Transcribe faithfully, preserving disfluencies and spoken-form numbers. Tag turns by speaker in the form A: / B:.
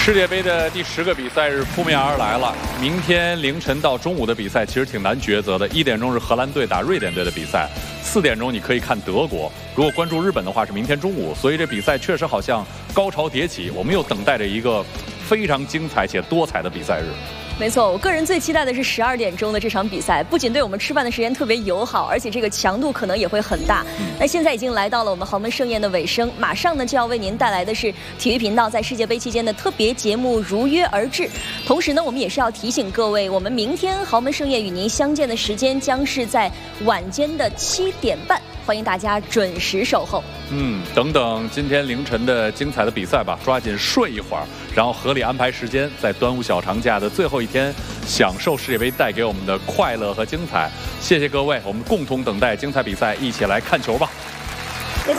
A: 世界杯的第十个比赛日扑面而来了。明天凌晨到中午的比赛其实挺难抉择的。一点钟是荷兰队打瑞典队的比赛，四点钟你可以看德国。如果关注日本的话是明天中午，所以这比赛确实好像高潮迭起。我们又等待着一个非常精彩且多彩的比赛日。
B: 没错，我个人最期待的是十二点钟的这场比赛，不仅对我们吃饭的时间特别友好，而且这个强度可能也会很大。那现在已经来到了我们豪门盛宴的尾声，马上呢就要为您带来的是体育频道在世界杯期间的特别节目如约而至。同时呢，我们也是要提醒各位，我们明天豪门盛宴与您相见的时间将是在晚间的七点半。欢迎大家准时守候。
A: 嗯，等等今天凌晨的精彩的比赛吧，抓紧睡一会儿，然后合理安排时间，在端午小长假的最后一天，享受世界杯带给我们的快乐和精彩。谢谢各位，我们共同等待精彩比赛，一起来看球吧。